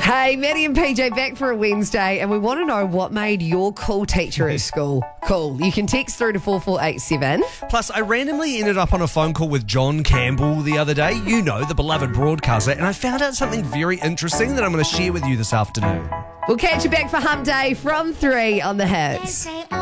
Hey, Maddie and PJ back for a Wednesday, and we want to know what made your cool teacher at school cool. You can text through to 4487. Plus, I randomly ended up on a phone call with John Campbell the other day, you know, the beloved broadcaster, and I found out something very interesting that I'm going to share with you this afternoon. We'll catch you back for Hump Day from 3 on the Hits.